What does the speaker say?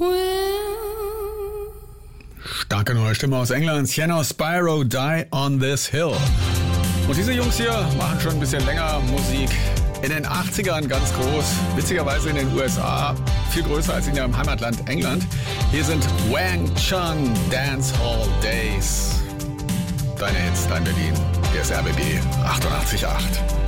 Starke neue Stimme aus England, Sienna Spyro, Die on This Hill. Und diese Jungs hier machen schon ein bisschen länger Musik. In den 80ern ganz groß, witzigerweise in den USA, viel größer als in ihrem Heimatland England. Hier sind Wang Chung Dancehall Days. Deine Hits, dein Berlin, hier ist RBB 88.8.